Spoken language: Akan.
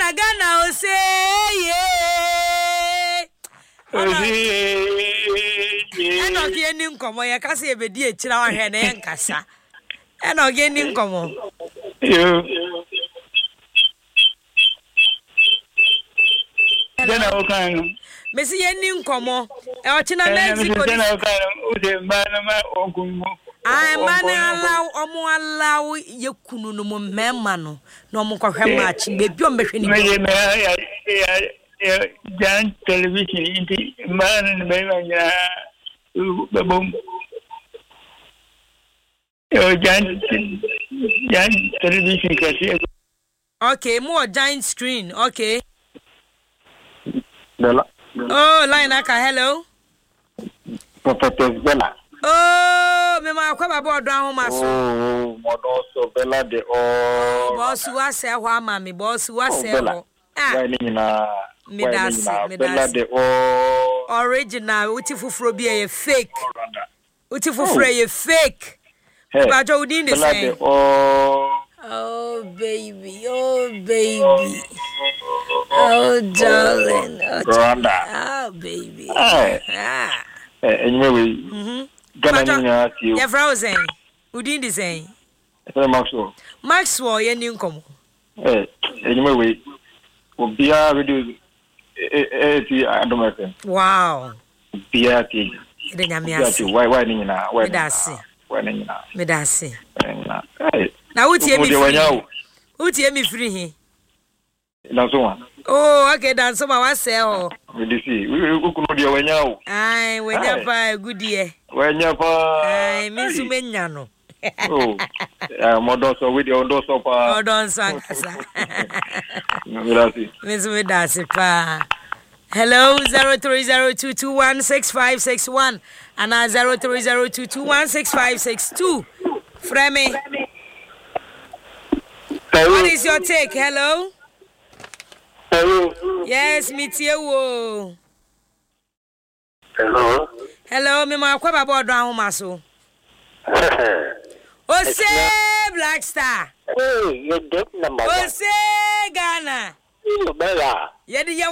Gana o say ye. Eno ge ni nkomo ye ka se ebedi e kira wa hwe na ye nkasa. Eno ge ni nkomo. Jana okan. Mesi ye ni nkomo. E o china Mexico. Jana okan o de mbana ma okunmu. Ai mana allow omo allow ye kunu no mo mema no na omo kwahwe match bebi o mbehwe ni. Jan television inti mbana ni bema nya babom. Jan television kasi. Okay, more giant screen. Okay. Bella. Oh, line aka hello. Prophetess Bella. Oh, me ma kwa baba odo ahoma so. Oh, modo so Bella de oh. Boss wa se ho ama me, boss wa se ho. Why ni na? Bella de oh. Original, uti fufuro bi e fake. Uti fufuro e fake. Ba jo udin the same. Bella de oh. Oh baby, oh baby. Oh darling. Oh baby. Anyway. Gana ni ati. Ya frozen. Udin the same. Maxwell. Maxwell ye ni nkomo. Anyway. Obia radio ti adomete. Wow. Obia ti. De nyame ase. Why ni na? Why? Medase. Hey. Na utie mi free he. Na so one. Oh, okay, dan so ma wase ho. We dey see. We kuno dia wanya o. Ai, wanya pa good ye. Wanya pa. Ai, mi su menya no. Oh. Modo so we dey ondo so pa. Odo so ankasa. Gracias. Mi su medase pa. Hello 0302216561 and 0302216562. Frame. What is your take? Hello? Hello. Yes, Mitiewo. Hello. Hello, me ma kwa baba odo ahoma so. Ose Black Star. Hey, you get number. Ose Ghana. You better. Ye